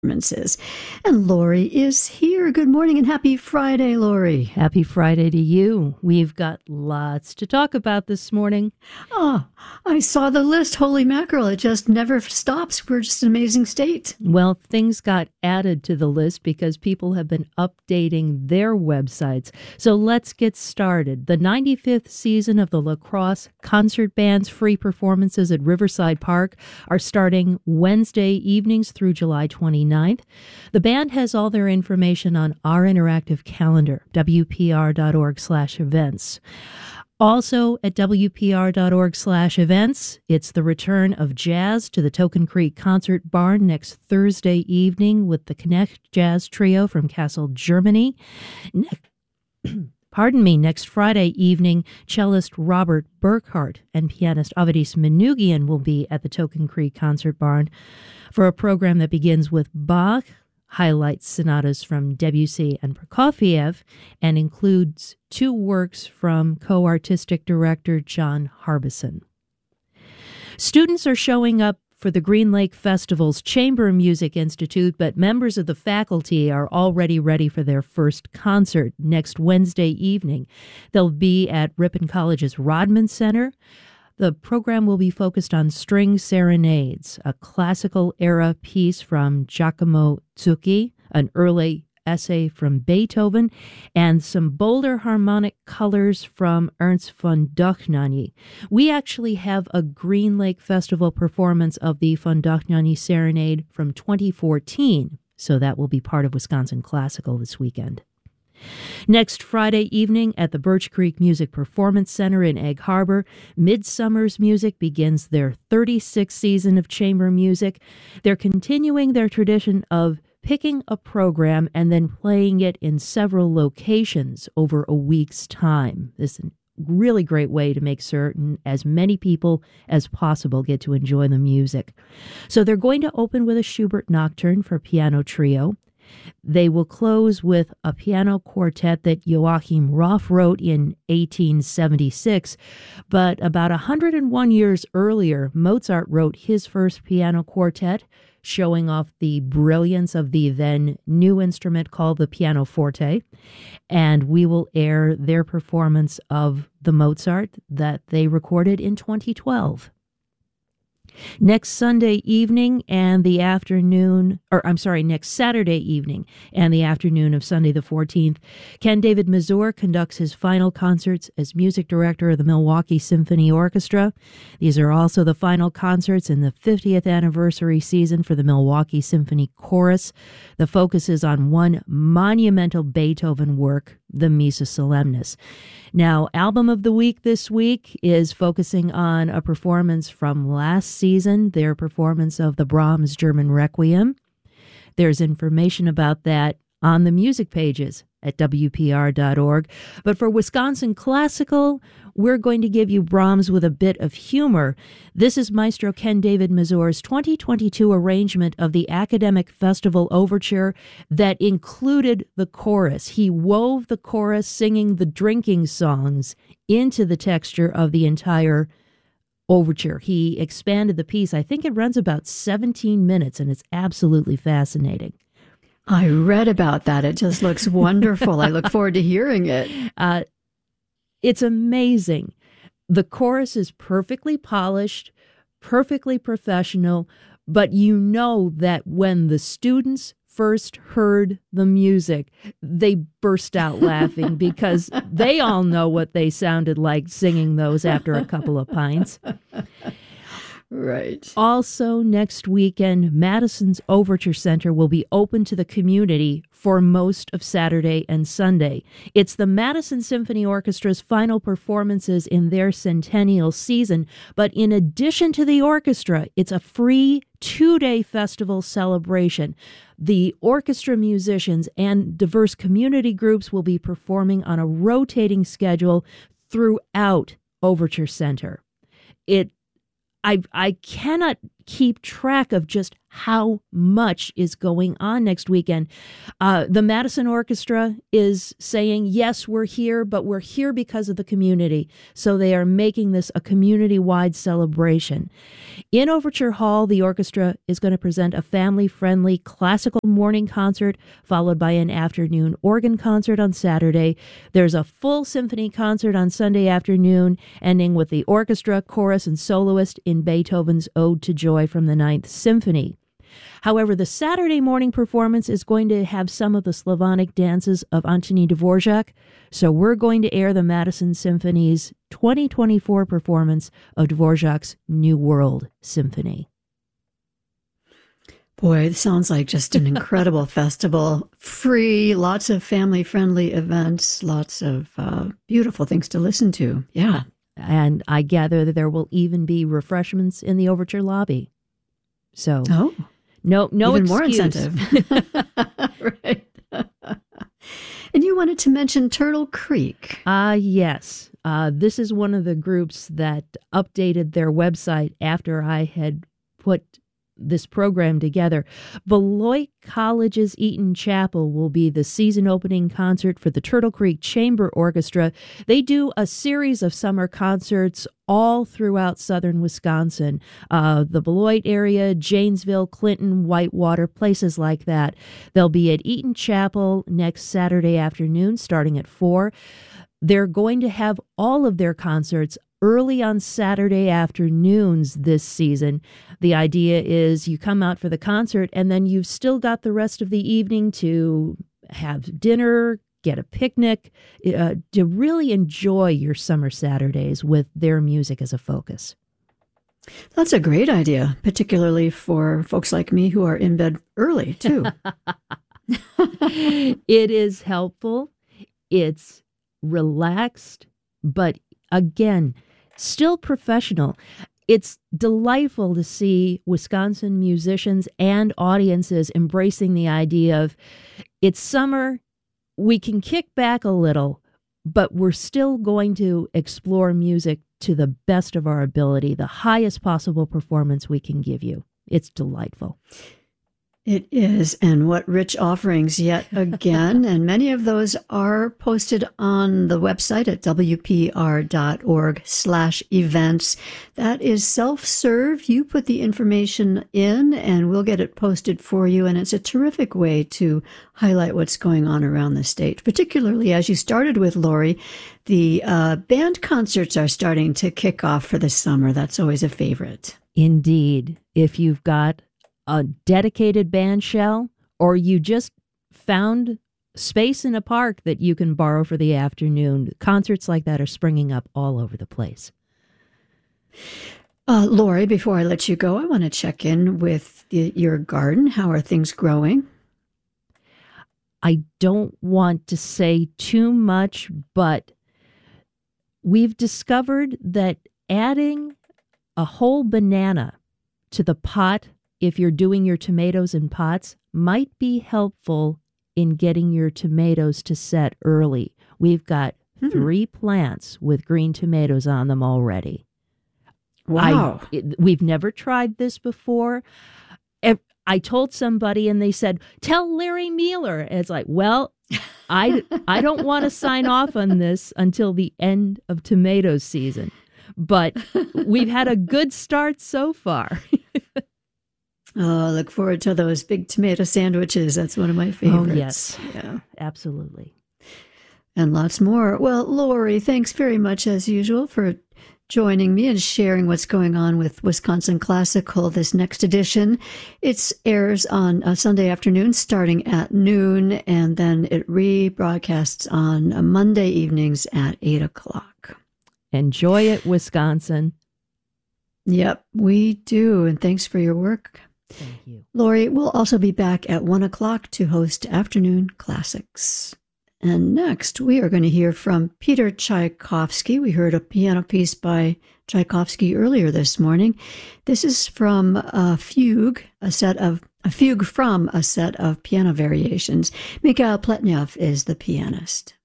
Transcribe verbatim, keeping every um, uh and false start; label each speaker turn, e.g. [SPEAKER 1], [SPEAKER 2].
[SPEAKER 1] performances. And Lori is here. Good morning and happy Friday, Lori.
[SPEAKER 2] Happy Friday to you. We've got lots to talk about this morning.
[SPEAKER 1] Oh, I saw the list. Holy mackerel. It just never stops. We're just an amazing state.
[SPEAKER 2] Well, things got added to the list because people have been updating their websites. So let's get started. The ninety-fifth season of the La Crosse Concert Band's free performances at Riverside Park are starting Wednesday evenings through July twenty-ninth. The band has all their information on our interactive calendar, W P R dot org slash events. Also at W P R dot org slash events, it's the return of jazz to the Token Creek Concert Barn next Thursday evening with the Connect Jazz Trio from Kassel, Germany. Ne- Pardon me, next Friday evening, cellist Robert Burkhart and pianist Avedis Manoukian will be at the Token Creek Concert Barn for a program that begins with Bach, highlights sonatas from Debussy and Prokofiev, and includes two works from co-artistic director John Harbison. Students are showing up for the Green Lake Festival's Chamber Music Institute, but members of the faculty are already ready for their first concert next Wednesday evening. They'll be at Ripon College's Rodman Center. The program will be focused on String Serenades, a classical era piece from Giacomo Zucchi, an early essay from Beethoven, and some bolder harmonic colors from Ernst von Dohnanyi. We actually have a Green Lake Festival performance of the von Dohnanyi Serenade from twenty fourteen, so that will be part of Wisconsin Classical this weekend. Next Friday evening at the Birch Creek Music Performance Center in Egg Harbor, Midsummer's Music begins their thirty-sixth season of chamber music. They're continuing their tradition of picking a program and then playing it in several locations over a week's time. This is a really great way to make certain as many people as possible get to enjoy the music. So they're going to open with a Schubert Nocturne for piano trio. They will close with a piano quartet that Joachim Roth wrote in eighteen seventy-six, but about one hundred one years earlier, Mozart wrote his first piano quartet, showing off the brilliance of the then new instrument called the pianoforte, and we will air their performance of the Mozart that they recorded in twenty twelve. Next Sunday evening and the afternoon, or I'm sorry, next Saturday evening and the afternoon of Sunday the fourteenth, Ken David Mazur conducts his final concerts as music director of the Milwaukee Symphony Orchestra. These are also the final concerts in the fiftieth anniversary season for the Milwaukee Symphony Chorus. The focus is on one monumental Beethoven work, the Missa Solemnis. Now, album of the week this week is focusing on a performance from last season, their performance of the Brahms German Requiem. There's information about that on the music pages at W P R dot org. But for Wisconsin Classical, we're going to give you Brahms with a bit of humor. This is Maestro Ken David Mazur's twenty twenty-two arrangement of the Academic Festival Overture that included the chorus. He wove the chorus singing the drinking songs into the texture of the entire overture. He expanded the piece. I think it runs about seventeen minutes, and it's absolutely fascinating.
[SPEAKER 1] I read about that. It just looks wonderful. I look forward to hearing it.
[SPEAKER 2] Uh, it's amazing. The chorus is perfectly polished, perfectly professional, but you know that when the students first heard the music, they burst out laughing because they all know what they sounded like singing those after a couple of pints.
[SPEAKER 1] Right.
[SPEAKER 2] Also, next weekend, Madison's Overture Center will be open to the community for most of Saturday and Sunday. It's the Madison Symphony Orchestra's final performances in their centennial season, but in addition to the orchestra, it's a free two-day festival celebration. The orchestra musicians and diverse community groups will be performing on a rotating schedule throughout Overture Center. It I I cannot keep track of just how much is going on next weekend. Uh, the Madison Orchestra is saying, yes, we're here, but we're here because of the community. So they are making this a community-wide celebration. In Overture Hall, the orchestra is going to present a family-friendly classical morning concert, followed by an afternoon organ concert on Saturday. There's a full symphony concert on Sunday afternoon, ending with the orchestra, chorus, and soloist in Beethoven's Ode to Joy from the Ninth Symphony. However, the Saturday morning performance is going to have some of the Slavonic dances of Antonín Dvorak, so we're going to air the Madison Symphony's twenty twenty-four performance of Dvorak's New World Symphony.
[SPEAKER 1] Boy, it sounds like just an incredible festival. Free, lots of family-friendly events, lots of uh, beautiful things to listen to. Yeah.
[SPEAKER 2] And I gather that there will even be refreshments in the Overture lobby. So,
[SPEAKER 1] oh,
[SPEAKER 2] no, no
[SPEAKER 1] even
[SPEAKER 2] excuse.
[SPEAKER 1] more incentive. Right. And you wanted to mention Turtle Creek.
[SPEAKER 2] Ah, uh, yes. Uh, this is one of the groups that updated their website after I had put this program together. Beloit College's Eaton Chapel will be the season opening concert for the Turtle Creek Chamber Orchestra. They do a series of summer concerts all throughout southern Wisconsin, uh, the Beloit area, Janesville, Clinton, Whitewater, places like that. They'll be at Eaton Chapel next Saturday afternoon, starting at four. They're going to have all of their concerts early on Saturday afternoons this season. The idea is you come out for the concert and then you've still got the rest of the evening to have dinner, get a picnic, uh, to really enjoy your summer Saturdays with their music as a focus.
[SPEAKER 1] That's a great idea, particularly for folks like me who are in bed early, too.
[SPEAKER 2] It is helpful. It's relaxed, but again, still professional. It's delightful to see Wisconsin musicians and audiences embracing the idea of it's summer, we can kick back a little, but we're still going to explore music to the best of our ability, the highest possible performance we can give you. It's delightful.
[SPEAKER 1] It is, and what rich offerings yet again. And many of those are posted on the website at w p r dot org slash events. That is self-serve. You put the information in and we'll get it posted for you. And it's a terrific way to highlight what's going on around the state, particularly as you started with, Lori, the uh, band concerts are starting to kick off for the summer. That's always a favorite.
[SPEAKER 2] Indeed. If you've got a dedicated band shell, or you just found space in a park that you can borrow for the afternoon, concerts like that are springing up all over the place.
[SPEAKER 1] Uh, Lori, before I let you go, I want to check in with the, your garden. How are things growing?
[SPEAKER 2] I don't want to say too much, but we've discovered that adding a whole banana to the pot, if you're doing your tomatoes in pots, might be helpful in getting your tomatoes to set early. We've got hmm. three plants with green tomatoes on them already.
[SPEAKER 1] Wow.
[SPEAKER 2] I, it, we've never tried this before. I told somebody and they said, tell Larry Mueller. And it's like, well, I, I don't want to sign off on this until the end of tomato season. But we've had a good start so far.
[SPEAKER 1] Oh, I look forward to those big tomato sandwiches. That's one of my favorites.
[SPEAKER 2] Oh, yes.
[SPEAKER 1] Yeah.
[SPEAKER 2] Absolutely.
[SPEAKER 1] And lots more. Well, Lori, thanks very much, as usual, for joining me and sharing what's going on with Wisconsin Classical this next edition. It airs on a Sunday afternoon starting at noon, and then it rebroadcasts on a Monday evenings at eight o'clock.
[SPEAKER 2] Enjoy it, Wisconsin.
[SPEAKER 1] Yep, we do. And thanks for your work.
[SPEAKER 2] Thank you.
[SPEAKER 1] Lori will also be back at one o'clock to host Afternoon Classics. And next, we are going to hear from Peter Tchaikovsky. We heard a piano piece by Tchaikovsky earlier this morning. This is from a fugue, a set of a fugue from a set of piano variations. Mikhail Pletnev is the pianist.